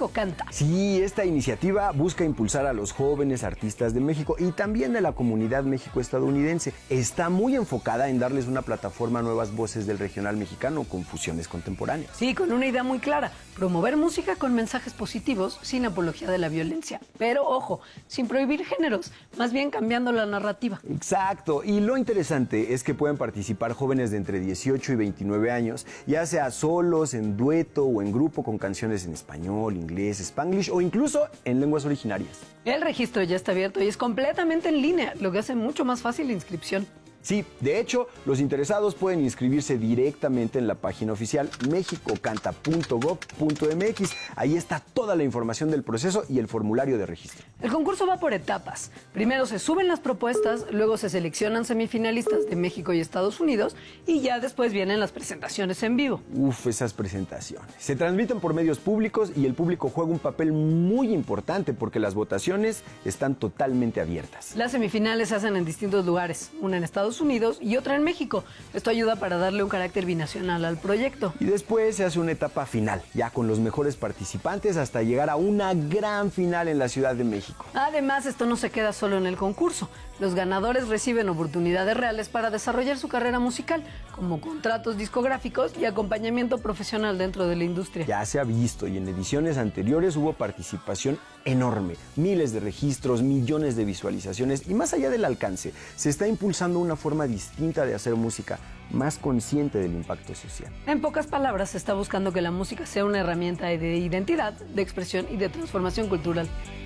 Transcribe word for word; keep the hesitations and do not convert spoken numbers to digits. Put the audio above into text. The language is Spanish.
México Canta. Sí, esta iniciativa busca impulsar a los jóvenes artistas de México y también de la comunidad México-estadounidense. Está muy enfocada en darles una plataforma a nuevas voces del regional mexicano con fusiones contemporáneas. Sí, con una idea muy clara, promover música con mensajes positivos sin apología de la violencia. Pero, ojo, sin prohibir géneros, más bien cambiando la narrativa. Exacto, y lo interesante es que pueden participar jóvenes de entre dieciocho y veintinueve años, ya sea solos, en dueto o en grupo con canciones en español, inglés, spanglish o incluso en lenguas originarias. El registro ya está abierto y es completamente en línea, lo que hace mucho más fácil la inscripción. Sí, de hecho, los interesados pueden inscribirse directamente en la página oficial mexicocanta punto gob punto mx. Ahí está toda la información del proceso y el formulario de registro. El concurso va por etapas. Primero se suben las propuestas, luego se seleccionan semifinalistas de México y Estados Unidos y ya después vienen las presentaciones en vivo. Uf, esas presentaciones. Se transmiten por medios públicos y el público juega un papel muy importante porque las votaciones están totalmente abiertas. Las semifinales se hacen en distintos lugares, una en Estados Unidos y otra en México. Esto ayuda para darle un carácter binacional al proyecto. Y después se hace una etapa final, ya con los mejores participantes hasta llegar a una gran final en la Ciudad de México. Además, esto no se queda solo en el concurso. Los ganadores reciben oportunidades reales para desarrollar su carrera musical, como contratos discográficos y acompañamiento profesional dentro de la industria. Ya se ha visto y en ediciones anteriores hubo participación enorme, miles de registros, millones de visualizaciones y más allá del alcance, se está impulsando una forma distinta de hacer música, más consciente del impacto social. En pocas palabras, se está buscando que la música sea una herramienta de identidad, de expresión y de transformación cultural.